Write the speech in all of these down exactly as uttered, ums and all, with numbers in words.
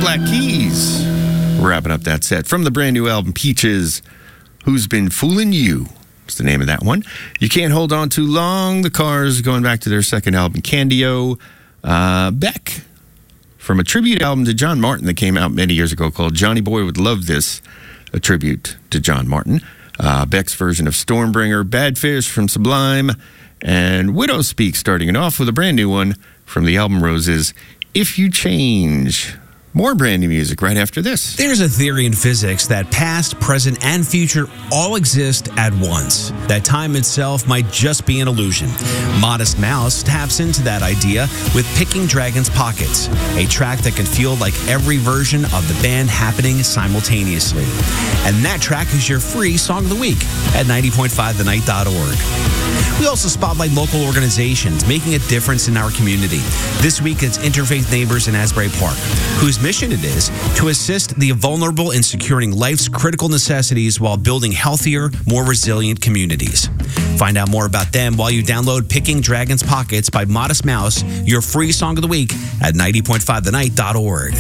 Black Keys. Wrapping up that set from the brand new album Peaches, Who's Been Fooling You? It's the name of that one. You Can't Hold On Too Long. The Cars going back to their second album, Candio. Uh, Beck from a tribute album to John Martin that came out many years ago called Johnny Boy Would Love This, a tribute to John Martin. Uh, Beck's version of Stormbringer, Bad Fish from Sublime, and Widow Speak starting it off with a brand new one from the album Roses, If You Change. More brand new music right after this. There's a theory in physics that past, present, and future all exist at once. That time itself might just be an illusion. Modest Mouse taps into that idea with Picking Dragons Pockets, a track that can feel like every version of the band happening simultaneously. And that track is your free Song of the Week at ninety point five the night dot org. We also spotlight local organizations making a difference in our community. This week, it's Interfaith Neighbors in Asbury Park, whose mission it is to assist the vulnerable in securing life's critical necessities while building healthier, more resilient communities. Find out more about them while you download Picking Dragons Pockets by Modest Mouse, your free Song of the Week at ninety point five the night dot org.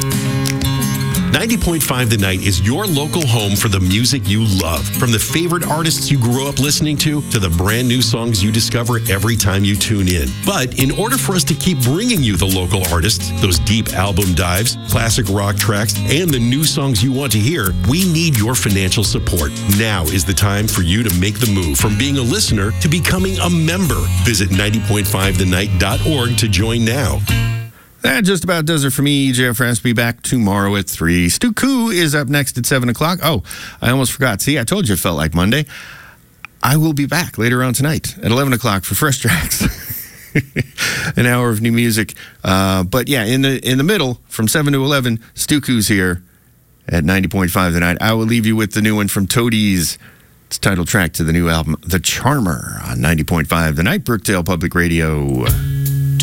ninety point five The Night is your local home for the music you love. From the favorite artists you grew up listening to, to the brand new songs you discover every time you tune in. But in order for us to keep bringing you the local artists, those deep album dives, classic rock tracks, and the new songs you want to hear, we need your financial support. Now is the time for you to make the move from being a listener to becoming a member. Visit ninety point five the night dot org to join now. That just about does it for me. Jeff Raspy back tomorrow at three. Stu Koo is up next at seven o'clock. Oh, I almost forgot. See, I told you it felt like Monday. I will be back later on tonight at eleven o'clock for Fresh Tracks. An hour of new music. Uh, but yeah, in the in the middle, from seven to eleven, Stu Koo's here at ninety point five The Night. I will leave you with the new one from Toadies. It's title track to the new album, The Charmer, on ninety point five The Night, Brookdale Public Radio.